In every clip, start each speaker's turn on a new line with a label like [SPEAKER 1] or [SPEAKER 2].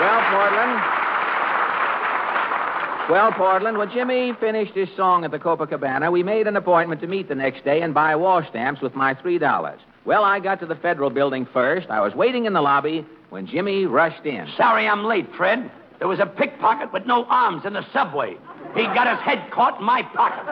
[SPEAKER 1] Well, Portland, when Jimmy finished his song at the Copacabana, we made an appointment to meet the next day and buy war stamps with my $3. Well, I got to the Federal Building first. I was waiting in the lobby when Jimmy rushed in.
[SPEAKER 2] Sorry I'm late, Fred. There was a pickpocket with no arms in the subway. He got his head caught in my pocket.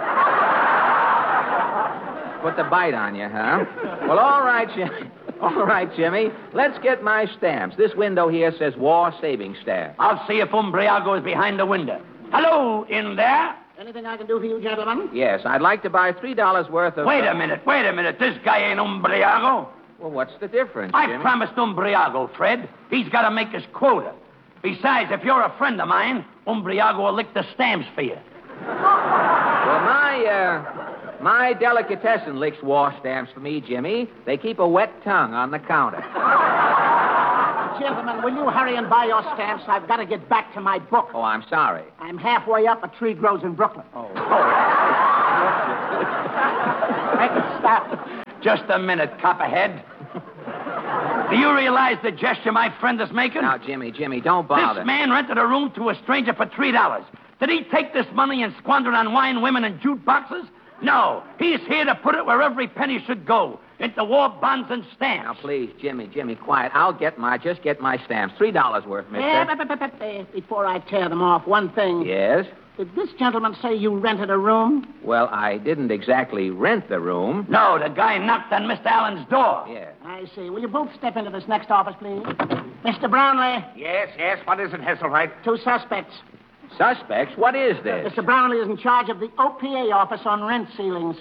[SPEAKER 1] Put the bite on you, huh? Well, all right, Jimmy. All right, Jimmy. Let's get my stamps. This window here says War Savings Stamp.
[SPEAKER 2] I'll see if Umbriago is behind the window. Hello, in there?
[SPEAKER 3] Anything I can do for you, gentlemen?
[SPEAKER 1] Yes, I'd like to buy $3 worth of...
[SPEAKER 2] Wait a minute. This guy ain't Umbriago.
[SPEAKER 1] Well, what's the difference,
[SPEAKER 2] I
[SPEAKER 1] Jimmy?
[SPEAKER 2] promised Umbriago, Fred. He's got to make his quota. Besides, if you're a friend of mine, Umbriago will lick the stamps for you.
[SPEAKER 1] Well, my delicatessen licks war stamps for me, Jimmy. They keep a wet tongue on the counter.
[SPEAKER 3] Gentlemen, will you hurry and buy your stamps? I've got to get back to my book.
[SPEAKER 1] Oh, I'm sorry.
[SPEAKER 3] I'm halfway up. A tree grows in Brooklyn.
[SPEAKER 1] Oh.
[SPEAKER 3] Make it stop.
[SPEAKER 2] Just a minute, copperhead. Do you realize the gesture my friend is making?
[SPEAKER 1] Now, Jimmy, don't bother.
[SPEAKER 2] This man rented a room to a stranger for $3. Did he take this money and squander it on wine, women, and jute boxes? No. He's here to put it where every penny should go, into war bonds and stamps.
[SPEAKER 1] Now, please, Jimmy, quiet. I'll just get my stamps. $3 worth, mister.
[SPEAKER 3] Before I tear them off, one thing.
[SPEAKER 1] Yes?
[SPEAKER 3] Did this gentleman say you rented a room?
[SPEAKER 1] Well, I didn't exactly rent the room.
[SPEAKER 2] No, the guy knocked on Mr. Allen's door.
[SPEAKER 1] Yeah.
[SPEAKER 3] I see. Will you both step into this next office, please? Mr. Brownlee.
[SPEAKER 4] Yes. What is it, Hesselwright?
[SPEAKER 3] 2 suspects.
[SPEAKER 1] Suspects? What is this?
[SPEAKER 3] Mr. Brownlee is in charge of the OPA office on rent ceilings.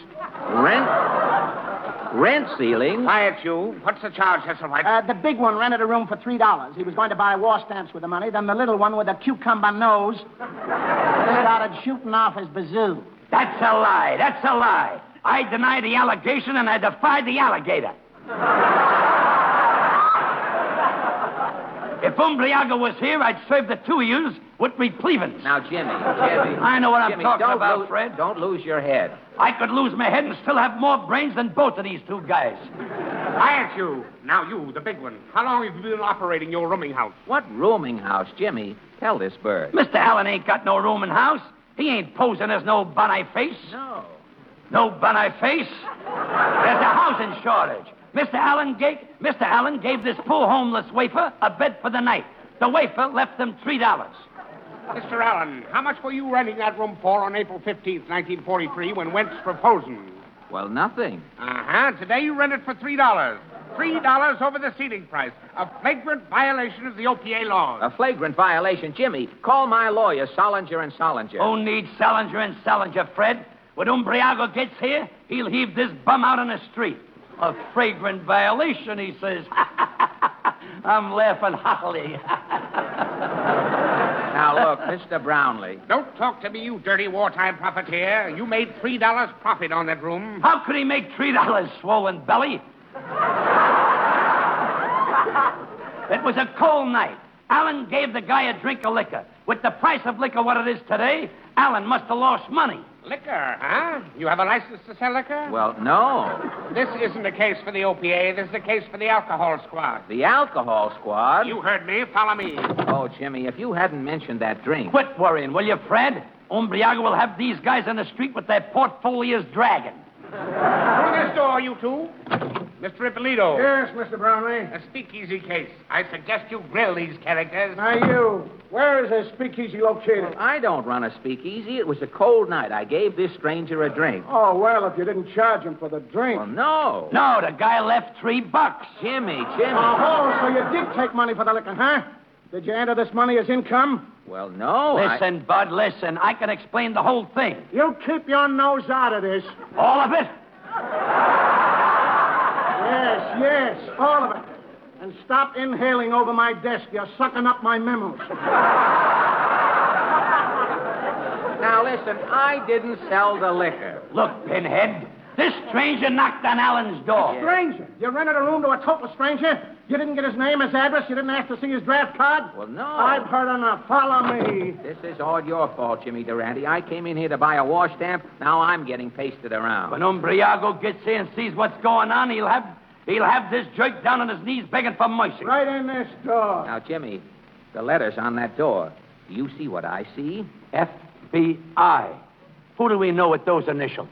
[SPEAKER 1] Rent ceiling?
[SPEAKER 4] Quiet, you. What's the charge, Hesselwright?
[SPEAKER 3] The big one rented a room for $3. He was going to buy war stamps with the money. Then the little one with a cucumber nose started shooting off his bazoo.
[SPEAKER 2] That's a lie. I deny the allegation and I defy the alligator. If Umbriago was here, I'd serve the two of yous with repleavance.
[SPEAKER 1] Now, Jimmy.
[SPEAKER 2] I know what I'm talking about, Fred.
[SPEAKER 1] Don't lose your head.
[SPEAKER 2] I could lose my head and still have more brains than both of these two guys.
[SPEAKER 4] Quiet, you. Now, you, the big one. How long have you been operating your rooming house?
[SPEAKER 1] What rooming house, Jimmy? Tell this bird.
[SPEAKER 2] Mr. Allen ain't got no rooming house. He ain't posing as no Boniface.
[SPEAKER 1] No.
[SPEAKER 2] No Boniface? There's a housing shortage. Mr. Allen gave this poor homeless wafer a bed for the night. The wafer left him $3.
[SPEAKER 4] Mr. Allen, how much were you renting that room for on April 15th, 1943, when Wentz proposing?
[SPEAKER 1] Well, nothing.
[SPEAKER 4] Today you rent it for $3. $3 over the ceiling price. A flagrant violation of the OPA laws.
[SPEAKER 1] A flagrant violation. Jimmy, call my lawyer, Solinger and Solinger.
[SPEAKER 2] Who needs Solinger and Solinger, Fred? When Umbriago gets here, he'll heave this bum out on the street. A flagrant violation, he says. I'm laughing heartily.
[SPEAKER 1] Now, look, Mr. Brownlee.
[SPEAKER 4] Don't talk to me, you dirty wartime profiteer. You made $3 profit on that room.
[SPEAKER 2] How could he make $3, swollen belly? It was a cold night. Allen gave the guy a drink of liquor. With the price of liquor what it is today, Allen must have lost money.
[SPEAKER 4] Liquor, huh? You have a license to sell liquor?
[SPEAKER 1] Well, no.
[SPEAKER 4] This isn't a case for the OPA. This is a case for the alcohol squad.
[SPEAKER 1] The alcohol squad?
[SPEAKER 4] You heard me. Follow me.
[SPEAKER 1] Oh, Jimmy, if you hadn't mentioned that drink.
[SPEAKER 2] Quit worrying, will you, Fred? Umbriago will have these guys on the street with their portfolios dragging.
[SPEAKER 4] Through this door, you two. Mr. Ippolito.
[SPEAKER 3] Yes, Mr. Brownlee.
[SPEAKER 4] A speakeasy case. I suggest you grill these characters.
[SPEAKER 3] Now, you. Where is this speakeasy located?
[SPEAKER 1] Well, I don't run a speakeasy. It was a cold night. I gave this stranger a drink.
[SPEAKER 3] Oh, well, if you didn't charge him for the drink.
[SPEAKER 1] Well, no.
[SPEAKER 2] No, the guy left $3.
[SPEAKER 1] Jimmy.
[SPEAKER 3] Oh, so you did take money for the liquor, huh? Did you enter this money as income?
[SPEAKER 1] Well, no.
[SPEAKER 2] Listen, Bud, listen. I can explain the whole thing.
[SPEAKER 3] You keep your nose out of this.
[SPEAKER 2] All of it?
[SPEAKER 3] Yes, all of it. And stop inhaling over my desk. You're sucking up my memos.
[SPEAKER 1] Now, listen, I didn't sell the liquor.
[SPEAKER 2] Look, Pinhead, this stranger knocked on Allen's door.
[SPEAKER 3] Stranger? You rented a room to a total stranger? You didn't get his name, his address? You didn't ask to see his draft card?
[SPEAKER 1] Well, no.
[SPEAKER 3] I've heard enough. Follow me.
[SPEAKER 1] This is all your fault, Jimmy Durante. I came in here to buy a war stamp. Now I'm getting pasted around.
[SPEAKER 2] When Umbriago gets here and sees what's going on, he'll have this jerk down on his knees begging for mercy.
[SPEAKER 3] Right in this door.
[SPEAKER 1] Now, Jimmy, The letters on that door. Do you see what I see?
[SPEAKER 2] FBI. Who do we know with those initials?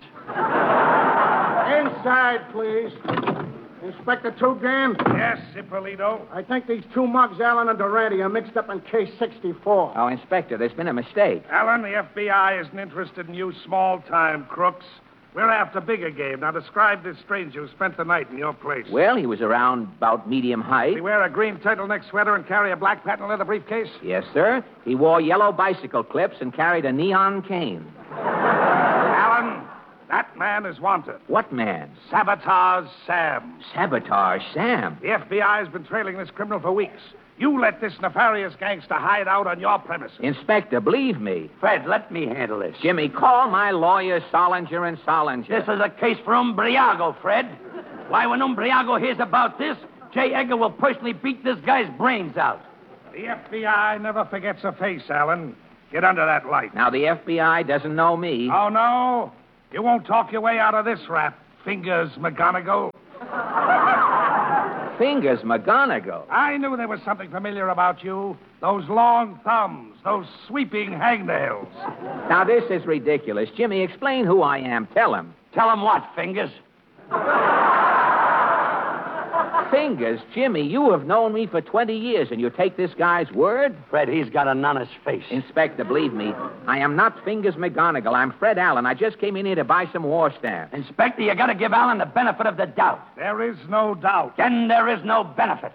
[SPEAKER 3] Inside, please. Inspector Toogan?
[SPEAKER 4] Yes, Ippolito.
[SPEAKER 3] I think these two mugs, Allen and Durante, are mixed up in case 64.
[SPEAKER 1] Oh, Inspector, there's been a mistake.
[SPEAKER 4] Alan, the FBI isn't interested in you small-time crooks. We're after bigger game. Now describe this stranger who spent the night in your place.
[SPEAKER 1] Well, he was around about medium height.
[SPEAKER 4] Did he wear a green turtleneck sweater and carry a black patent leather briefcase?
[SPEAKER 1] Yes, sir. He wore yellow bicycle clips and carried a neon cane.
[SPEAKER 4] Alan, that man is wanted.
[SPEAKER 1] What man?
[SPEAKER 4] Sabotage Sam.
[SPEAKER 1] Sabotage Sam.
[SPEAKER 4] The FBI has been trailing this criminal for weeks. You let this nefarious gangster hide out on your premises.
[SPEAKER 1] Inspector, believe me.
[SPEAKER 2] Fred, let me handle this.
[SPEAKER 1] Jimmy, call my lawyers Solinger and Solinger.
[SPEAKER 2] This is a case for Umbriago, Fred. Why, when Umbriago hears about this, J. Edgar will personally beat this guy's brains out.
[SPEAKER 4] The FBI never forgets a face, Alan. Get under that light.
[SPEAKER 1] Now, the FBI doesn't know me.
[SPEAKER 4] Oh, no? You won't talk your way out of this rap, Fingers McGonagall.
[SPEAKER 1] Fingers McGonagall.
[SPEAKER 4] I knew there was something familiar about you. Those long thumbs, those sweeping hangnails.
[SPEAKER 1] Now, this is ridiculous. Jimmy, explain who I am. Tell him.
[SPEAKER 2] Tell him what, Fingers?
[SPEAKER 1] Fingers, Jimmy, you have known me for 20 years, and you take this guy's word?
[SPEAKER 2] Fred, he's got an honest face.
[SPEAKER 1] Inspector, believe me, I am not Fingers McGonagall. I'm Fred Allen. I just came in here to buy some war stamps.
[SPEAKER 2] Inspector, you got to give Allen the benefit of the doubt.
[SPEAKER 4] There is no doubt.
[SPEAKER 2] Then there is no benefit.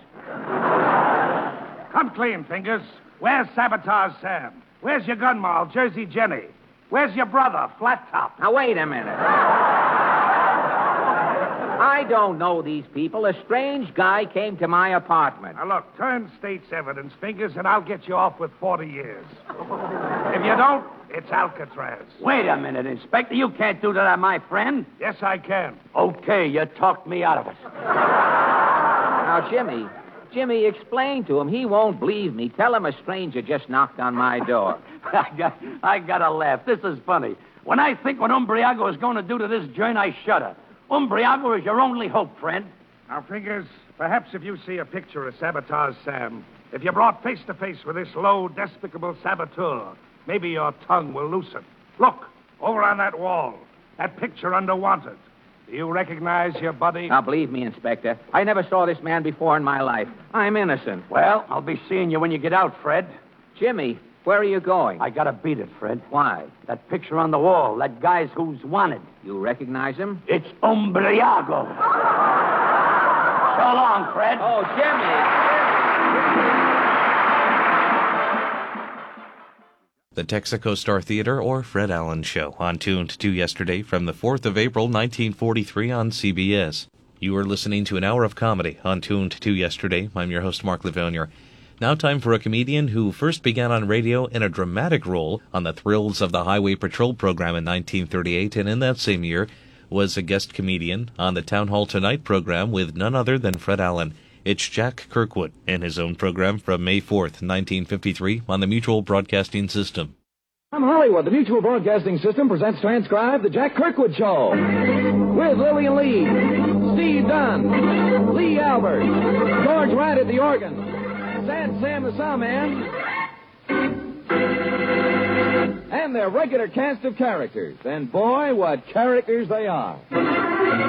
[SPEAKER 4] Come clean, Fingers. Where's Sabotage Sam? Where's your gun moll, Jersey Jenny? Where's your brother, Flat Top?
[SPEAKER 1] Now, wait a minute. I don't know these people. A strange guy came to my apartment.
[SPEAKER 4] Now, look, turn state's evidence, Fingers, and I'll get you off with 40 years. If you don't, it's Alcatraz.
[SPEAKER 2] Wait a minute, Inspector. You can't do that to my friend.
[SPEAKER 4] Yes, I can.
[SPEAKER 2] Okay, you talked me out of it.
[SPEAKER 1] Now, Jimmy, explain to him. He won't believe me. Tell him a stranger just knocked on my door.
[SPEAKER 2] I gotta laugh. This is funny. When I think what Umbriago is going to do to this joint, I shudder. Umbriago is your only hope, friend.
[SPEAKER 4] Now, Fingers, perhaps if you see a picture of Sabotage Sam, if you're brought face to face with this low, despicable saboteur, maybe your tongue will loosen. Look, over on that wall, that picture under Wanted. Do you recognize your buddy?
[SPEAKER 1] Now, believe me, Inspector, I never saw this man before in my life. I'm innocent.
[SPEAKER 2] Well, I'll be seeing you when you get out, Fred.
[SPEAKER 1] Jimmy, where are you going?
[SPEAKER 2] I gotta beat it, Fred.
[SPEAKER 1] Why?
[SPEAKER 2] That picture on the wall, that guy's who's wanted.
[SPEAKER 1] You recognize him?
[SPEAKER 2] It's Umbriago. So long, Fred.
[SPEAKER 1] Oh, Jimmy.
[SPEAKER 5] The Texaco Star Theater or Fred Allen Show, on Tuned to Yesterday from the 4th of April, 1943 on CBS. You are listening to an hour of comedy on Tuned to Yesterday. I'm your host, Mark Livonia. Now time for a comedian who first began on radio in a dramatic role on the Thrills of the Highway Patrol program in 1938, and in that same year was a guest comedian on the Town Hall Tonight program with none other than Fred Allen. It's Jack Kirkwood in his own program from May 4th, 1953 on the Mutual Broadcasting System.
[SPEAKER 6] From Hollywood, the Mutual Broadcasting System presents Transcribed, The Jack Kirkwood Show. With Lillian Lee, Steve Dunn, Lee Albert, George Wright at the organ, Sad Sam the Sawman, and their regular cast of characters. And boy, what characters they are.